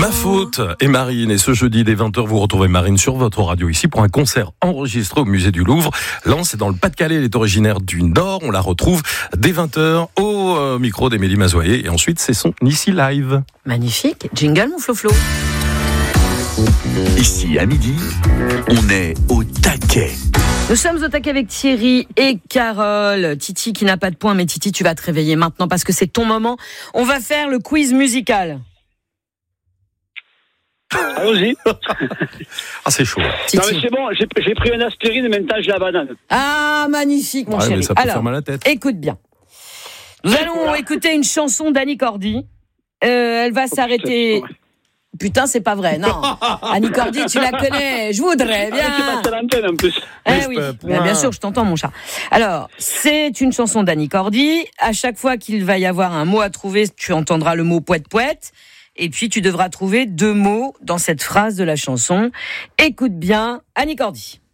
Ma faute et Marine. Et ce jeudi dès 20h, vous retrouvez Marine sur votre radio ici pour un concert enregistré au musée du Louvre. Là, c'est dans le Pas-de-Calais. Elle est originaire du Nord. On la retrouve dès 20h au micro d'Émilie Mazoyer. Et ensuite, c'est son Ici Live. Magnifique. Jingle, mon Flo-Flo. Ici, à midi, on est au taquet. Nous sommes au taquet avec Thierry et Carole. Titi qui n'a pas de points, mais Titi, tu vas te réveiller maintenant parce que c'est ton moment. On va faire le quiz musical. Allons-y. Ah, c'est chaud. Titi. Non, mais c'est bon, j'ai pris une aspirine et maintenant j'ai la banane. Ah, magnifique, mon chéri. Mais ça peut Alors, faire mal à la tête. écoute bien. Nous allons écouter une chanson d'Annie Cordy. Elle va s'arrêter... Putain, c'est pas vrai, non. Annie Cordy, tu la connais. Je voudrais bien. C'est pas à l'antenne en plus. Oui, bien sûr, je t'entends, mon chat. Alors, c'est une chanson d'Annie Cordy. À chaque fois qu'il va y avoir un mot à trouver, tu entendras le mot poète-poète. Et puis, tu devras trouver 2 mots dans cette phrase de la chanson. Écoute bien, Annie Cordy.